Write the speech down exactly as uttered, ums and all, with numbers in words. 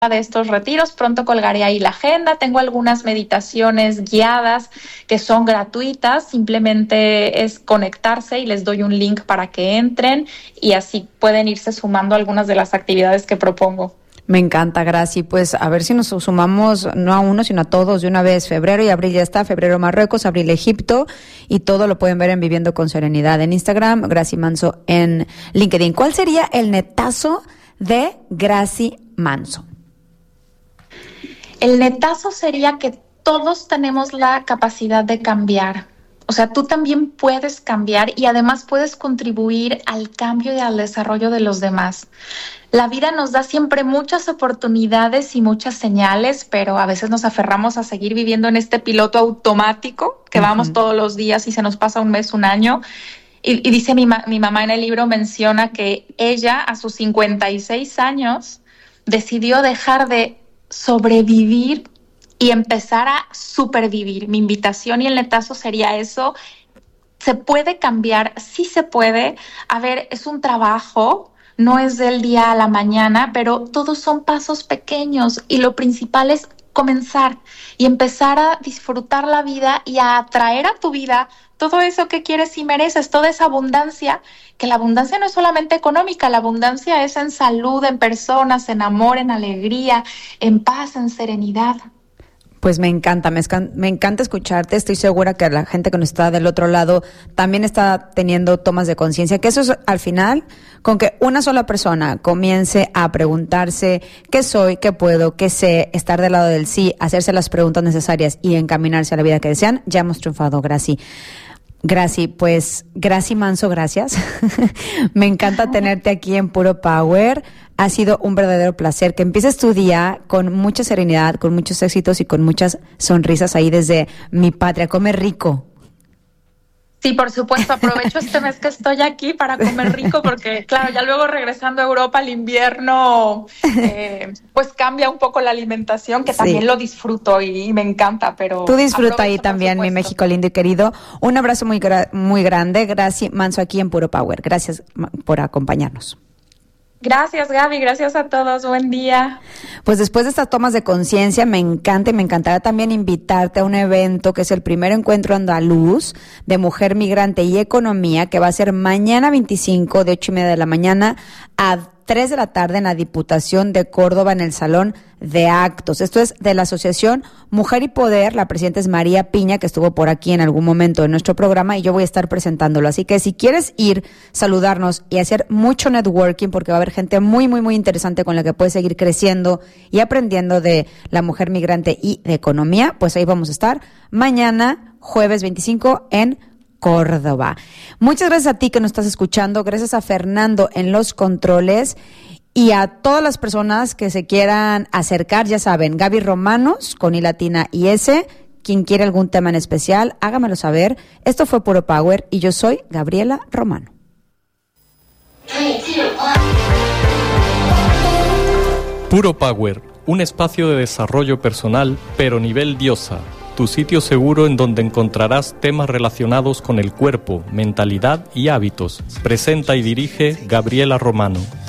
de estos retiros. Pronto colgaré ahí la agenda. Tengo algunas meditaciones guiadas que son gratuitas. Simplemente es conectarse y les doy un link para que entren y así pueden irse sumando a algunas de las actividades que propongo. Me encanta, Graci. Pues a ver si nos sumamos no a uno, sino a todos de una vez. Febrero y abril ya está. Febrero Marruecos, abril Egipto y todo lo pueden ver en Viviendo con Serenidad en Instagram, Graci Manso en LinkedIn. ¿Cuál sería el netazo de Graci Manso? El netazo sería que todos tenemos la capacidad de cambiar. O sea, tú también puedes cambiar y además puedes contribuir al cambio y al desarrollo de los demás. La vida nos da siempre muchas oportunidades y muchas señales, pero a veces nos aferramos a seguir viviendo en este piloto automático que uh-huh. vamos todos los días y se nos pasa un mes, un año. Y, y dice mi, ma- mi mamá en el libro, menciona que ella a sus cincuenta y seis años decidió dejar de sobrevivir y empezar a supervivir. Mi invitación y el netazo sería eso. ¿Se puede cambiar? Sí se puede. A ver, es un trabajo, no es del día a la mañana, pero todos son pasos pequeños y lo principal es comenzar y empezar a disfrutar la vida y a atraer a tu vida todo eso que quieres y mereces, toda esa abundancia, que la abundancia no es solamente económica, la abundancia es en salud, en personas, en amor, en alegría, en paz, en serenidad. Pues me encanta, me, escan- me encanta escucharte. Estoy segura que la gente que nos está del otro lado también está teniendo tomas de conciencia, que eso es al final, con que una sola persona comience a preguntarse qué soy, qué puedo, qué sé, estar del lado del sí, hacerse las preguntas necesarias y encaminarse a la vida que desean, ya hemos triunfado, Graci. Graci, pues, Graci Manso, gracias. Me encanta tenerte aquí en Puro Power. Ha sido un verdadero placer que empieces tu día con mucha serenidad, con muchos éxitos y con muchas sonrisas ahí desde mi patria. Come rico. Sí, por supuesto, aprovecho este mes que estoy aquí para comer rico porque, claro, ya luego regresando a Europa al invierno, eh, pues cambia un poco la alimentación, que sí. También lo disfruto y, y me encanta, pero... Tú disfruta ahí también, mi México lindo y querido. Un abrazo muy, gra- muy grande. Graci Manso aquí en Puro Power. Gracias por acompañarnos. Gracias, Gaby, gracias a todos, buen día. Pues después de estas tomas de conciencia, me encanta y me encantará también invitarte a un evento que es el primer encuentro andaluz de mujer migrante y economía, que va a ser mañana veinticinco de ocho y media de la mañana a tres de la tarde en la Diputación de Córdoba en el Salón de Actos. Esto es de la Asociación Mujer y Poder. La presidenta es María Piña, que estuvo por aquí en algún momento en nuestro programa y yo voy a estar presentándolo. Así que si quieres ir, saludarnos y hacer mucho networking, porque va a haber gente muy, muy, muy interesante con la que puedes seguir creciendo y aprendiendo de la mujer migrante y de economía, pues ahí vamos a estar mañana, jueves veinticinco, en Córdoba. Muchas gracias a ti que nos estás escuchando, gracias a Fernando en los controles y a todas las personas que se quieran acercar, ya saben, Gaby Romanos con I latina y S, quien quiere algún tema en especial, hágamelo saber. Esto fue Puro Power y yo soy Gabriela Romano. Puro Power, un espacio de desarrollo personal, pero nivel diosa. Tu sitio seguro en donde encontrarás temas relacionados con el cuerpo, mentalidad y hábitos. Presenta y dirige Gabriela Romano.